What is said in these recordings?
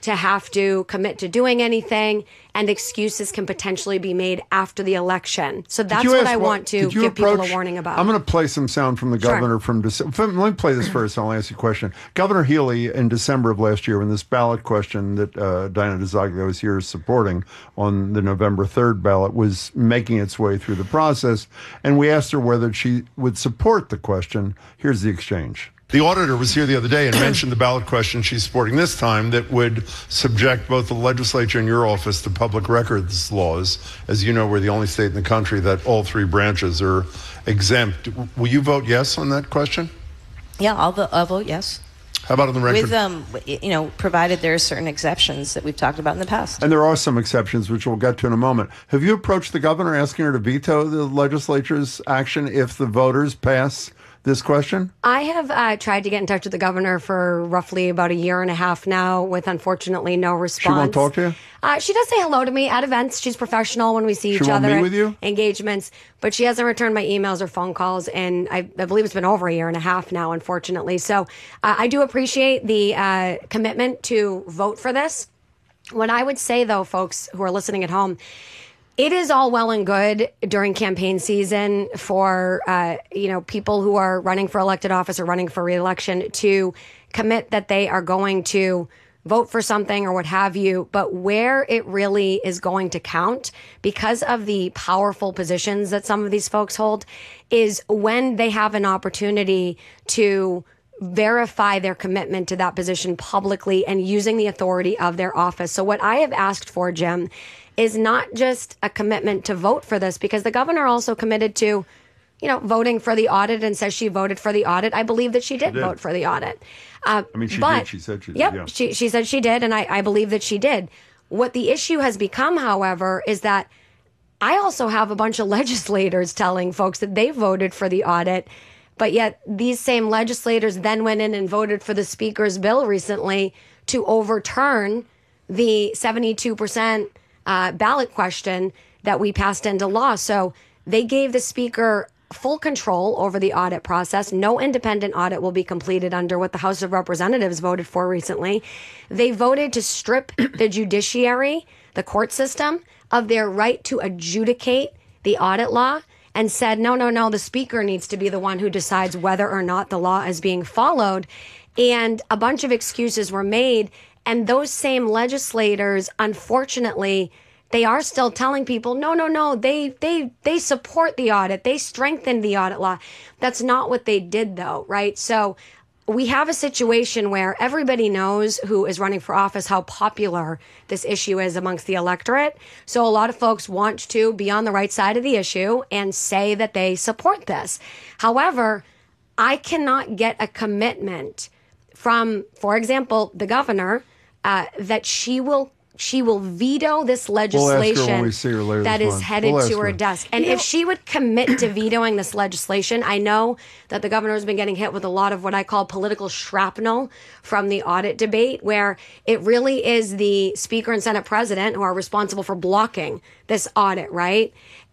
to have to commit to doing anything, and excuses can potentially be made after the election. So that's what I want to give people a warning about. I'm going to play some sound from the governor from December. Let me play this first, and I'll ask you a question. Governor Healy, in December of last year, when this ballot question that Diana DeZoglia was here supporting on the November 3rd ballot was making its way through the process, and we asked her whether she would support the question. Here's the exchange. The auditor was here the other day and mentioned the ballot question she's supporting this time that would subject both the legislature and your office to public records laws. As you know, we're the only state in the country that all three branches are exempt. Will you vote yes on that question? Yeah, I'll vote yes. How about on the record? With, provided there are certain exceptions that we've talked about in the past. And there are some exceptions, which we'll get to in a moment. Have you approached the governor asking her to veto the legislature's action if the voters pass this question? I have tried to get in touch with the governor for roughly about a year and a half now with, unfortunately, no response. She won't talk to you? She does say hello to me at events. She's professional when we see each other. She won't meet with you? Engagements. But she hasn't returned my emails or phone calls, and I believe it's been over a year and a half now, unfortunately. So I do appreciate the commitment to vote for this. What I would say, though, folks who are listening at home, it is all well and good during campaign season for, people who are running for elected office or running for re-election to commit that they are going to vote for something or what have you. But where it really is going to count, because of the powerful positions that some of these folks hold, is when they have an opportunity to verify their commitment to that position publicly and using the authority of their office. So what I have asked for, Jim, is not just a commitment to vote for this, because the governor also committed to, voting for the audit and says she voted for the audit. I believe that she did vote for the audit. She did. She said she did. Yep, yeah. She said she did, and I believe that she did. What the issue has become, however, is that I also have a bunch of legislators telling folks that they voted for the audit, but yet these same legislators then went in and voted for the speaker's bill recently to overturn the 72% ballot question that we passed into law. So they gave the speaker full control over the audit process. No independent audit will be completed under what the House of Representatives voted for recently. They voted to strip the judiciary, the court system, of their right to adjudicate the audit law, and said, no, the speaker needs to be the one who decides whether or not the law is being followed. And a bunch of excuses were made. And those same legislators, unfortunately, they are still telling people, no, they support the audit. They strengthened the audit law. That's not what they did, though, right? So we have a situation where everybody knows who is running for office how popular this issue is amongst the electorate. So a lot of folks want to be on the right side of the issue and say that they support this. However, I cannot get a commitment from, for example, the governor, that she will veto this legislation that is headed to her desk. And if she would commit to vetoing this legislation, I know that the governor has been getting hit with a lot of what I call political shrapnel from the audit debate, where it really is the Speaker and Senate President who are responsible for blocking this audit, right?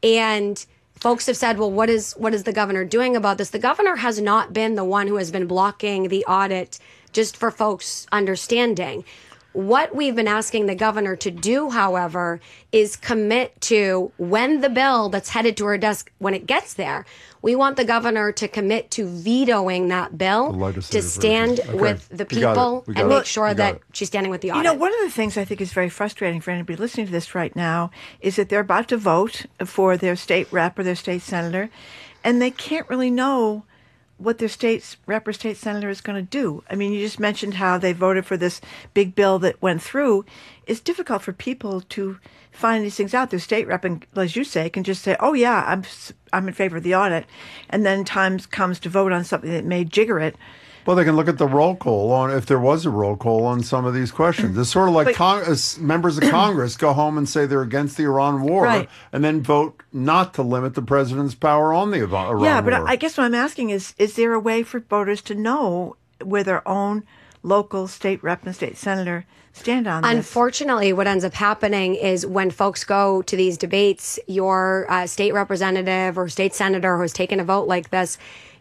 And folks have said, well, what is the governor doing about this? The governor has not been the one who has been blocking the audit, just for folks' understanding. What we've been asking the governor to do, however, is commit to, when the bill that's headed to her desk, when it gets there, we want the governor to commit to vetoing that bill, to stand with the people and make sure that she's standing with the audit. One of the things I think is very frustrating for anybody listening to this right now is that they're about to vote for their state rep or their state senator, and they can't really know what their state rep or state senator is going to do. I mean, you just mentioned how they voted for this big bill that went through. It's difficult for people to find these things out. Their state rep, and as you say, can just say, oh, yeah, I'm in favor of the audit. And then time comes to vote on something that may jigger it. Well, they can look at the roll call on, if there was a roll call on some of these questions. It's sort of like members of Congress go home and say they're against the Iran war, and then vote not to limit the president's power on the Iran war. Yeah, but I guess what I'm asking is there a way for voters to know where their own local state rep and state senator stand on this? Unfortunately, what ends up happening is when folks go to these debates, your state representative or state senator who has taken a vote like this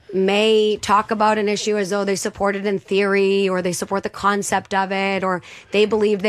may talk about an issue as though they support it in theory, or they support the concept of it, or they believe